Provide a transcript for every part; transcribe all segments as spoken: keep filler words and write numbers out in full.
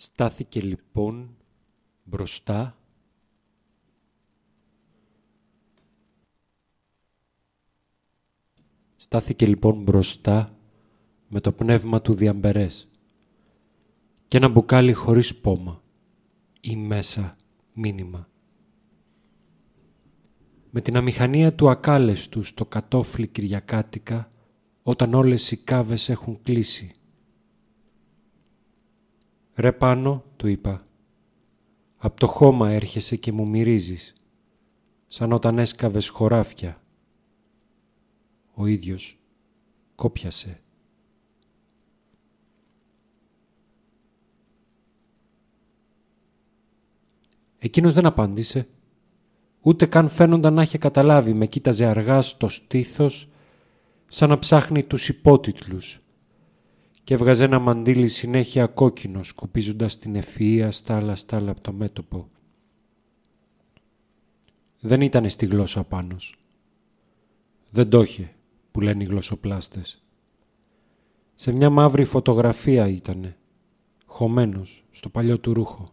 Στάθηκε λοιπόν μπροστά Στάθηκε λοιπόν μπροστά με το πνεύμα του διαμπερές και ένα μπουκάλι χωρίς πόμα ή μέσα μήνυμα. Με την αμηχανία του ακάλεστου στο κατόφλι κυριακάτικα όταν όλες οι κάβες έχουν κλείσει. «Ρε πάνω», του είπα, «απ' το χώμα έρχεσαι και μου μυρίζεις, σαν όταν έσκαβες χωράφια». Ο ίδιος κόπιασε. Εκείνος δεν απάντησε, ούτε καν φαίνονταν να είχε καταλάβει. Με κοίταζε αργά στο στήθος, σαν να ψάχνει τους υπότιτλους, και έβγαζε ένα μαντίλι συνέχεια κόκκινο, σκουπίζοντας την ευφυΐα στάλα στάλα από το μέτωπο. Δεν ήτανε στη γλώσσα Πάνος. Δεν το είχε, που λένε οι γλωσσοπλάστες. Σε μια μαύρη φωτογραφία ήτανε, χωμένος στο παλιό του ρούχο.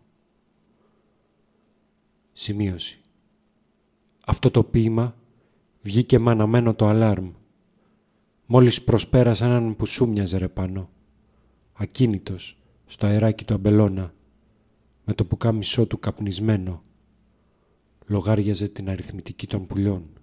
Σημείωση. Αυτό το ποίημα βγήκε με αναμένο το αλάρμ. Μόλις προσπέρασε έναν που σου μοιάζε ρε πάνω, ακίνητος στο αεράκι του αμπελώνα, με το πουκάμισό του καπνισμένο, λογάριαζε την αριθμητική των πουλιών.